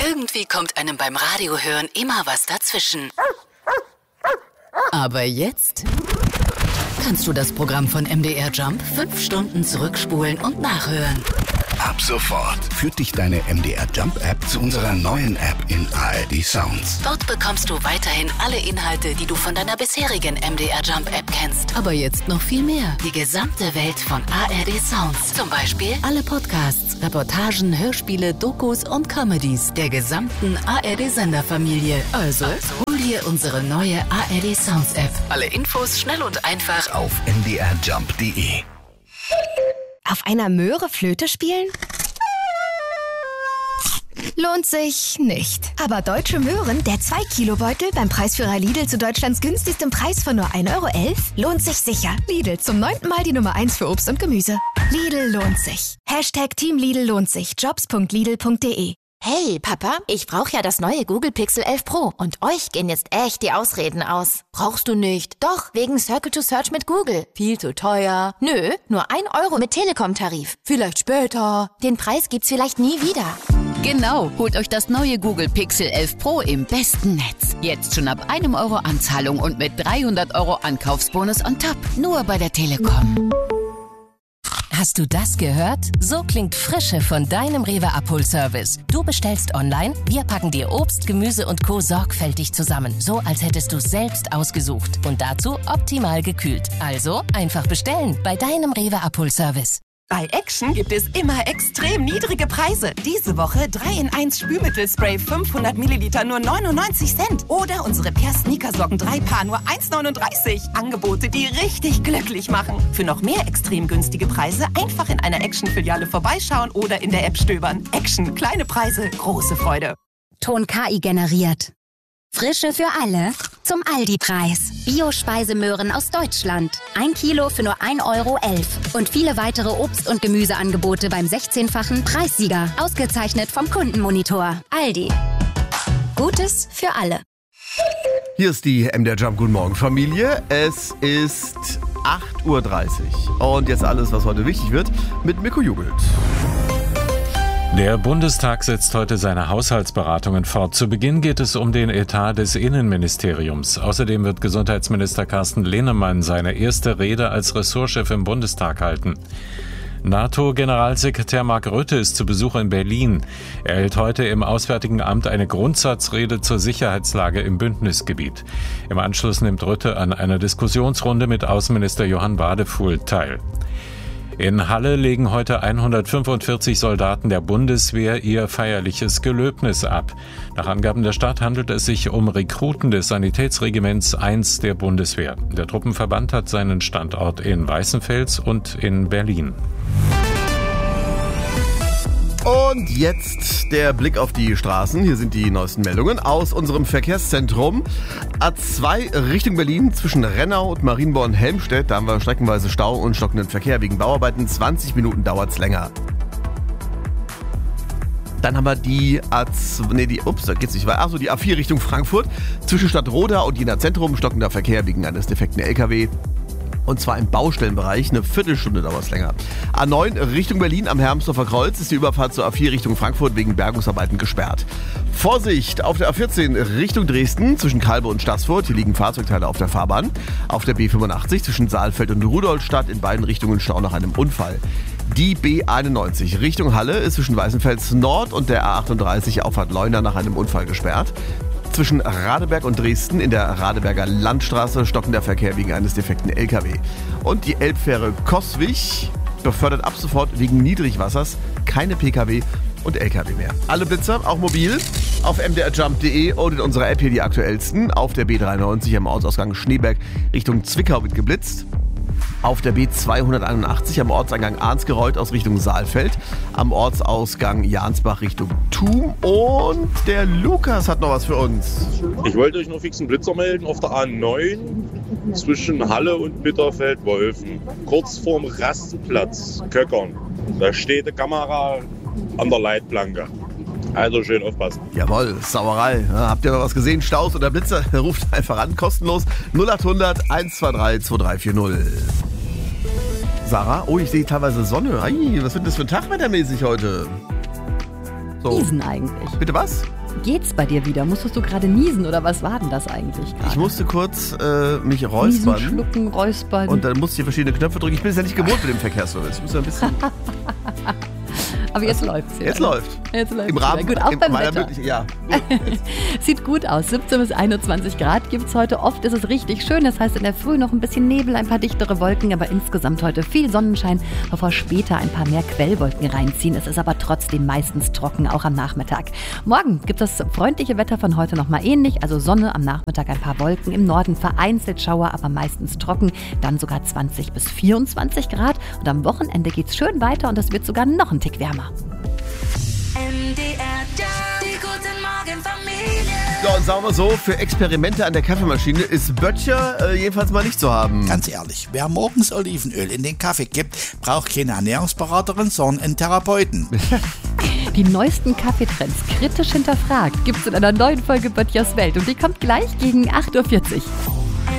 Irgendwie kommt einem beim Radiohören immer was dazwischen. Aber jetzt kannst du das Programm von MDR Jump 5 Stunden zurückspulen und nachhören. Ab sofort führt dich deine MDR Jump App zu unserer neuen App in ARD Sounds. Dort bekommst du weiterhin alle Inhalte, die du von deiner bisherigen MDR Jump App kennst. Aber jetzt noch viel mehr. Die gesamte Welt von ARD Sounds. Zum Beispiel alle Podcasts, Reportagen, Hörspiele, Dokus und Comedies der gesamten ARD-Senderfamilie. Also hol dir unsere neue ARD Sounds App. Alle Infos schnell und einfach Auf mdrjump.de. Auf einer Möhre Flöte spielen? Lohnt sich nicht. Aber Deutsche Möhren, der 2-Kilo-Beutel beim Preisführer Lidl zu Deutschlands günstigstem Preis von nur 1,11 € lohnt sich sicher. Lidl, zum 9. Mal die Nummer 1 für Obst und Gemüse. Lidl lohnt sich. #Team Lidl lohnt sich. Jobs.lidl.de. Hey, Papa, ich brauche ja das neue Google Pixel 11 Pro und euch gehen jetzt echt die Ausreden aus. Brauchst du nicht? Doch, wegen Circle to Search mit Google. Viel zu teuer. Nö, nur 1 € mit Telekom-Tarif. Vielleicht später. Den Preis gibt's vielleicht nie wieder. Genau, holt euch das neue Google Pixel 11 Pro im besten Netz. Jetzt schon ab 1 € Anzahlung und mit 300 € Ankaufsbonus on top. Nur bei der Telekom. Hast du das gehört? So klingt Frische von deinem Rewe-Abholservice. Du bestellst online, wir packen dir Obst, Gemüse und Co. sorgfältig zusammen. So, als hättest du es selbst ausgesucht. Und dazu optimal gekühlt. Also einfach bestellen bei deinem Rewe-Abholservice. Bei Action gibt es immer extrem niedrige Preise. Diese Woche 3-in-1 Spülmittelspray 500 Milliliter nur 99 Cent. Oder unsere Peer Sneakersocken 3 Paar nur 1,39. Angebote, die richtig glücklich machen. Für noch mehr extrem günstige Preise einfach in einer Action-Filiale vorbeischauen oder in der App stöbern. Action, kleine Preise, große Freude. Ton KI generiert. Frische für alle zum Aldi-Preis. Bio-Speisemöhren aus Deutschland. 1 Kilo für nur 1,11 € Und viele weitere Obst- und Gemüseangebote beim 16-fachen Preissieger. Ausgezeichnet vom Kundenmonitor. Aldi. Gutes für alle. Hier ist die MDR Jump Guten Morgen Familie. Es ist 8:30 Uhr. Und jetzt alles, was heute wichtig wird, mit Mirko Jugelt. Der Bundestag setzt heute seine Haushaltsberatungen fort. Zu Beginn geht es um den Etat des Innenministeriums. Außerdem wird Gesundheitsminister Carsten Linnemann seine erste Rede als Ressortchef im Bundestag halten. NATO-Generalsekretär Mark Rutte ist zu Besuch in Berlin. Er hält heute im Auswärtigen Amt eine Grundsatzrede zur Sicherheitslage im Bündnisgebiet. Im Anschluss nimmt Rutte an einer Diskussionsrunde mit Außenminister Johann Wadefuhl teil. In Halle legen heute 145 Soldaten der Bundeswehr ihr feierliches Gelöbnis ab. Nach Angaben der Stadt handelt es sich um Rekruten des Sanitätsregiments 1 der Bundeswehr. Der Truppenverband hat seinen Standort in Weißenfels und in Berlin. Und jetzt der Blick auf die Straßen. Hier sind die neuesten Meldungen aus unserem Verkehrszentrum. A2 Richtung Berlin zwischen Rennau und Marienborn-Helmstedt. Da haben wir streckenweise Stau und stockenden Verkehr wegen Bauarbeiten. 20 Minuten dauert es länger. Dann haben wir die da geht's nicht weiter. Achso, die A4 Richtung Frankfurt. Zwischen Stadtroda und Jena Zentrum stockender Verkehr wegen eines defekten LKW. Und zwar im Baustellenbereich. Eine Viertelstunde dauert es länger. A9 Richtung Berlin am Hermsdorfer Kreuz ist die Überfahrt zur A4 Richtung Frankfurt wegen Bergungsarbeiten gesperrt. Vorsicht auf der A14 Richtung Dresden zwischen Kalbe und Stassfurt. Hier liegen Fahrzeugteile auf der Fahrbahn. Auf der B85 zwischen Saalfeld und Rudolstadt in beiden Richtungen Stau nach einem Unfall. Die B91 Richtung Halle ist zwischen Weißenfels Nord und der A38 Auffahrt Leuna nach einem Unfall gesperrt. Zwischen Radeberg und Dresden in der Radeberger Landstraße stockender Verkehr wegen eines defekten LKW. Und die Elbfähre Coswig befördert ab sofort wegen Niedrigwassers keine PKW und LKW mehr. Alle Blitzer, auch mobil, auf mdrjump.de und in unserer App hier die aktuellsten. Auf der B93 am Ortsausgang Schneeberg Richtung Zwickau wird geblitzt. Auf der B281 am Ortseingang Arnsgereuth aus Richtung Saalfeld, am Ortsausgang Jansbach Richtung Thum und der Lukas hat noch was für uns. Ich wollte euch noch fix einen Blitzer melden auf der A9 zwischen Halle und Bitterfeld-Wolfen, kurz vorm Rastplatz Köckern. Da steht die Kamera an der Leitplanke. Also schön aufpassen. Jawohl, Sauerei. Ja, habt ihr noch was gesehen? Staus oder Blitzer? Ruft einfach an, kostenlos 0800 123 2340. Sarah, oh, ich sehe teilweise Sonne. Ei, was wird das für ein Tag wettermäßig heute? So. Niesen eigentlich. Bitte was? Geht's bei dir wieder? Musstest du gerade niesen oder was war denn das eigentlich gerade? Ich musste kurz mich räuspern. Niesen, schlucken, räuspern. Und dann musste ich verschiedene Knöpfe drücken. Ich bin es ja nicht gewohnt mit dem Verkehrsservice. Ich muss ja ein bisschen... Aber jetzt läuft's ja. Jetzt läuft. Im Rahmen. Gut, auch beim Wetter. Ja. Sieht gut aus. 17 bis 21 Grad gibt es heute. Oft ist es richtig schön. Das heißt, in der Früh noch ein bisschen Nebel, ein paar dichtere Wolken, aber insgesamt heute viel Sonnenschein, bevor später ein paar mehr Quellwolken reinziehen. Es ist aber trotzdem meistens trocken, auch am Nachmittag. Morgen gibt es freundliche Wetter von heute nochmal ähnlich. Also Sonne, am Nachmittag ein paar Wolken. Im Norden vereinzelt Schauer, aber meistens trocken. Dann sogar 20 bis 24 Grad. Und am Wochenende geht es schön weiter und es wird sogar noch ein Tick wärmer. Ja, und sagen wir so, für Experimente an der Kaffeemaschine ist Böttcher jedenfalls mal nicht zu haben. Ganz ehrlich, wer morgens Olivenöl in den Kaffee gibt, braucht keine Ernährungsberaterin, sondern einen Therapeuten. Die neuesten Kaffeetrends kritisch hinterfragt gibt's in einer neuen Folge Böttchers Welt und die kommt gleich gegen 8:40 Uhr.